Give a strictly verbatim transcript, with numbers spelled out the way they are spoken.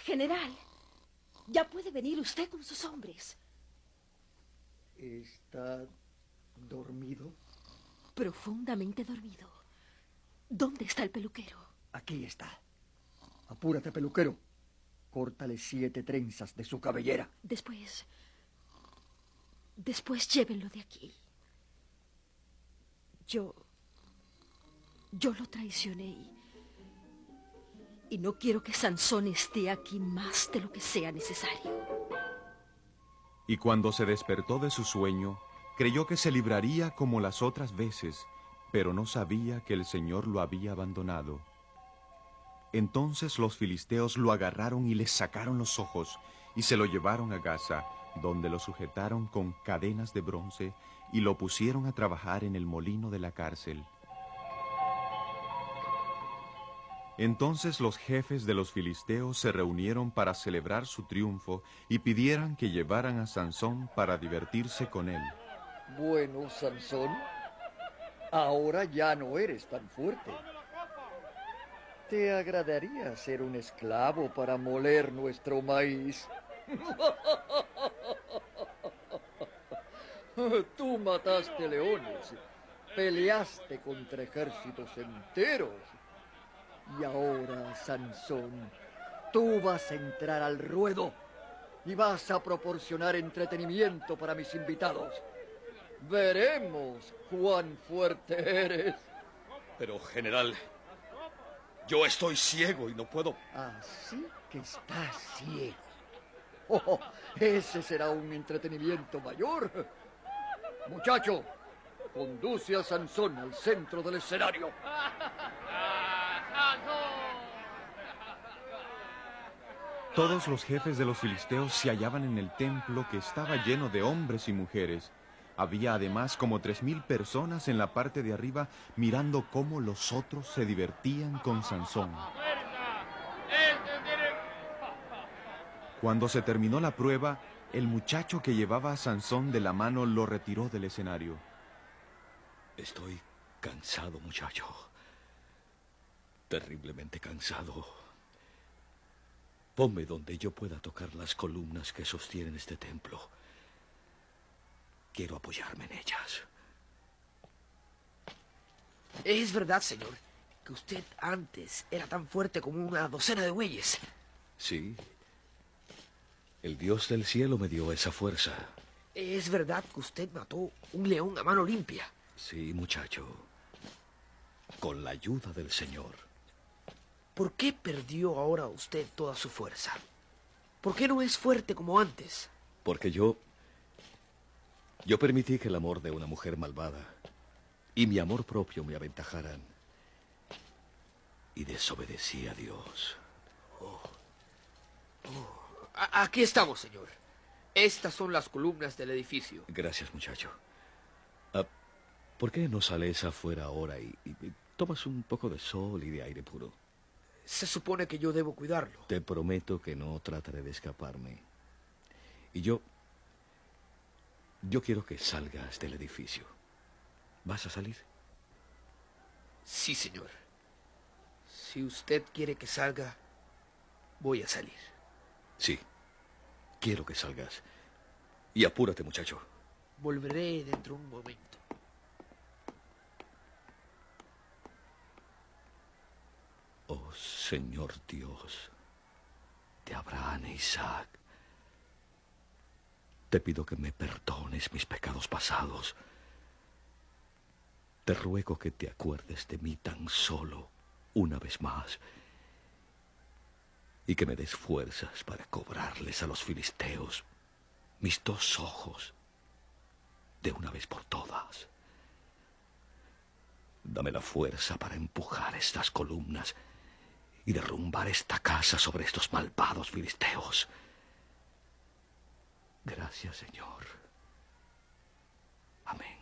General, ya puede venir usted con sus hombres. ¿Está dormido? Profundamente dormido. ¿Dónde está el peluquero? Aquí está. Apúrate, peluquero. Córtale siete trenzas de su cabellera. Después... Después llévenlo de aquí. Yo... Yo lo traicioné y... Y no quiero que Sansón esté aquí más de lo que sea necesario. Y cuando se despertó de su sueño, creyó que se libraría como las otras veces, pero no sabía que el Señor lo había abandonado. Entonces los filisteos lo agarraron y le sacaron los ojos, y se lo llevaron a Gaza, donde lo sujetaron con cadenas de bronce, y lo pusieron a trabajar en el molino de la cárcel. Entonces los jefes de los filisteos se reunieron para celebrar su triunfo y pidieran que llevaran a Sansón para divertirse con él. Bueno, Sansón, ahora ya no eres tan fuerte. ¿Te agradaría ser un esclavo para moler nuestro maíz? Tú mataste leones, peleaste contra ejércitos enteros. Y ahora, Sansón, tú vas a entrar al ruedo y vas a proporcionar entretenimiento para mis invitados. Veremos cuán fuerte eres. Pero, general, yo estoy ciego y no puedo... Así que estás ciego. Oh, ese será un entretenimiento mayor. Muchacho, conduce a Sansón al centro del escenario. Todos los jefes de los filisteos se hallaban en el templo, que estaba lleno de hombres y mujeres. Había además como tres mil personas en la parte de arriba mirando cómo los otros se divertían con Sansón. Cuando se terminó la prueba, el muchacho que llevaba a Sansón de la mano lo retiró del escenario. Estoy cansado, muchacho. Terriblemente cansado. Ponme donde yo pueda tocar las columnas que sostienen este templo. Quiero apoyarme en ellas. Es verdad, señor, que usted antes era tan fuerte como una docena de bueyes. Sí. El Dios del cielo me dio esa fuerza. Es verdad que usted mató un león a mano limpia. Sí, muchacho. Con la ayuda del Señor. ¿Por qué perdió ahora usted toda su fuerza? ¿Por qué no es fuerte como antes? Porque yo... Yo permití que el amor de una mujer malvada y mi amor propio me aventajaran. Y desobedecí a Dios. Oh. Oh. A- aquí estamos, señor. Estas son las columnas del edificio. Gracias, muchacho. Ah, ¿por qué no sales afuera ahora y, y, y tomas un poco de sol y de aire puro? Se supone que yo debo cuidarlo. Te prometo que no trataré de escaparme. Y yo... Yo quiero que salgas del edificio. ¿Vas a salir? Sí, señor. Si usted quiere que salga, voy a salir. Sí. Quiero que salgas. Y apúrate, muchacho. Volveré dentro de un momento. Oh, Señor Dios, de Abraham e Isaac, te pido que me perdones mis pecados pasados. Te ruego que te acuerdes de mí tan solo una vez más y que me des fuerzas para cobrarles a los filisteos mis dos ojos de una vez por todas. Dame la fuerza para empujar estas columnas y derrumbar esta casa sobre estos malvados filisteos. Gracias, Señor. Amén.